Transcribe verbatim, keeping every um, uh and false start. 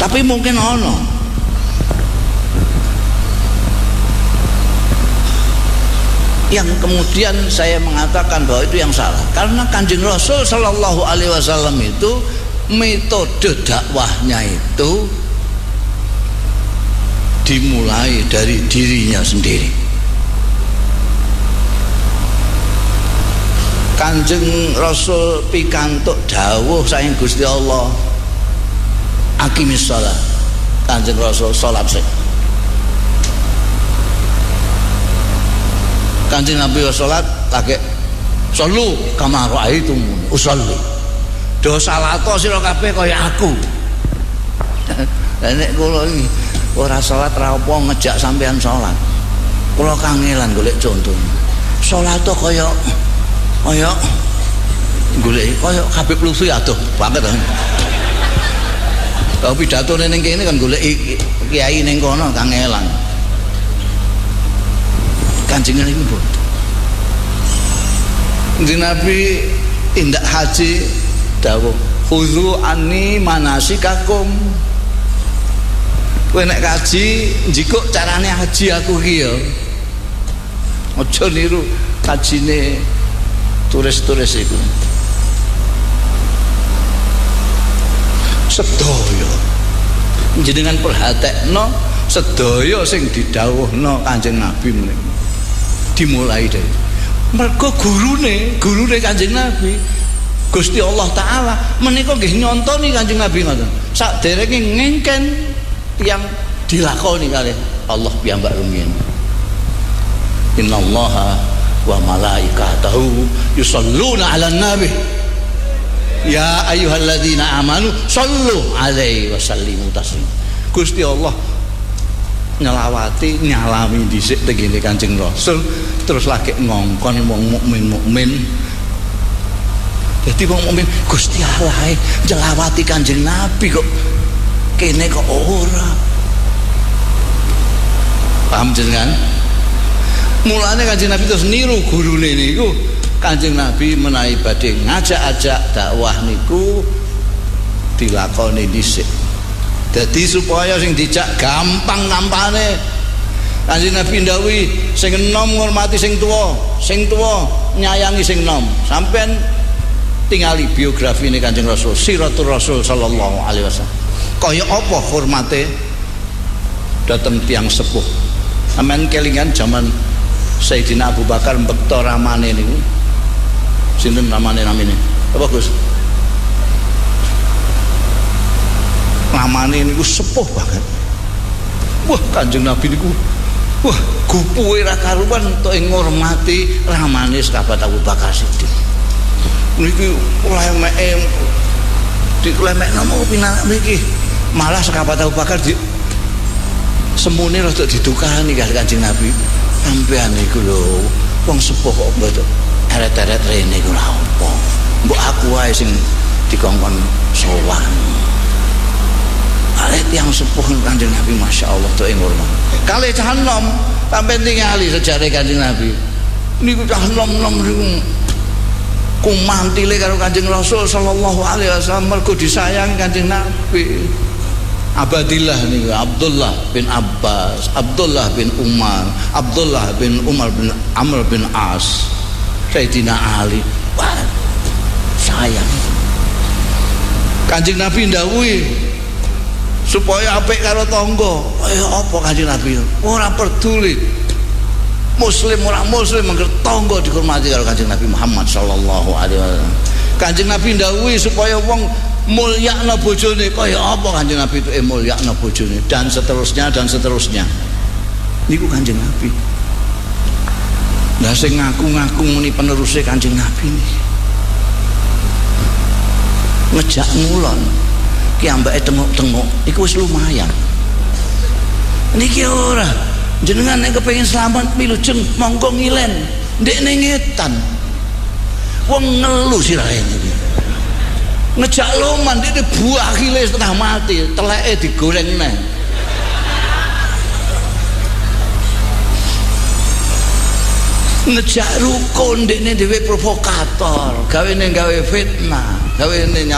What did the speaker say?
Tapi mungkin ono yang kemudian saya mengatakan bahwa itu yang salah, karena Kanjeng Rasul Shallallahu Alaihi Wasallam itu metode dakwahnya itu dimulai dari dirinya sendiri. Kanjeng Rasul pikantuk dawuh saking Gusti Allah, aqimis shalah. Kanjeng Rasul salat sik. Kanjeng Nabi salat lagi sallu kama raaitum usolli. Do salato sira kabeh kaya aku. Lah nek kula iki ora salat ra apa ngejak sampean salat. Kula kangelan golek conto. Salato kaya kaya golek kaya Habib Lutfi aduh banget. Kalau pidatone ning kene kan golek kiai ning kono kangelan. Kanjengan ini bu, Nabi tindak haji dawuh khudhu anni manasikakum. Kowe nek kaji njikuk carane haji aku ki ya. Aja niru kajine turis-turis iku. Sedaya jenengan perhatekno sedaya sing didhawuhna Kanjeng Nabi menika. Dimulai dari mergo gurune gurune Kanjeng Nabi Gusti Allah Ta'ala menika nggih nyontoni Kanjeng Nabi ngoten sakderenge ngengken tiyang dilakoni kalih Allah piyambak rumiyin. Innallaha wa malaikatahu yusholluna 'alan nabi ya ayyuhalladzina amanu shollu 'alaihi wa sallimu taslima. Gusti Allah nyelawati nyalami dhisik tengene Kanjeng Rasul terus lagi ngongkon wong mukmin-mukmin. Dadi wong mukmin Gusti Allah nyelawati Kanjeng Nabi kok kene kok ora. Paham jenengan? Mulane Kanjeng Nabi terus niru gurune niku. Kanjeng Nabi menawi badhe ngajak-ajak dakwah niku dilakoni dhisik. Jadi supaya sing dijak gampang nampane. Kanjeng Nabi ndawuhi sing enom ngurmati sing tuwa, sing tuwa nyayangi sing enom. Sampeyan tingali biografi ini Kanjeng Rasul, Siratul Rasul sallallahu alaihi wasallam. Kaya apa hormate dateng tiang sepuh. Amen kelingan zaman Sayyidina Abu Bakar mbekta ramane niku. Sinten ramane namine? Apa Gus? Ramane niku sepuh banget. Wah, Kanjeng Nabi niku wah, gupuhe ra karuan entuk ngurmati ramane sahabat Abu Bakar Siddiq. Niki lemeke dilemekno mau pinanak mriki. Malah sahabat Abu Bakar di semune rada didukani karo Kanjeng Nabi. Sampeyan niku lho, wong sepuh kok mboten eret-eret rene iku lha apa? Mbok aku wae sing dikongkon sowan. Alit yang sepuh Kanjeng Nabi Masya Allah tuh yang hormat kali cah enom sampai tingali sejarah Kanjeng Nabi ini cah enom-enom kumantile karo Kanjeng Rasul Sallallahu Alaihi Wasallam mergo disayang Kanjeng Nabi. Abadillah nih Abdullah bin Abbas, Abdullah bin Umar, Abdullah bin Umar bin Amr bin As, Sayyidina Ali. Wah, sayang Kanjeng Nabi ndawuhi supaya apik karo tangga. Kaya apa Kanjeng Nabi? Ora peduli muslim ora muslim mengger tangga dihormati karo Kanjeng Nabi Muhammad sallallahu alaihi wasallam. Kanjeng Nabi ndawuhi supaya wong mulyakna bojone. Kaya apa Kanjeng Nabi itu eh mulyakna bojone dan seterusnya dan seterusnya. Niku Kanjeng Nabi. Lah sing ngaku-ngaku muni peneruse Kanjeng Nabi niki. Ngejak ngulon ki ambake tengok-tengok iku wis lumayan. Niki ora jenengan nek kepengin selamat wilujeng monggo ngilen ndekne ngetan wong ngelu sirahe niki ngejak loman ndekne buah kile setengah mati teleke digoreng neh ngejak rukun ndekne dhewe provokator gawene gawe fitnah gawene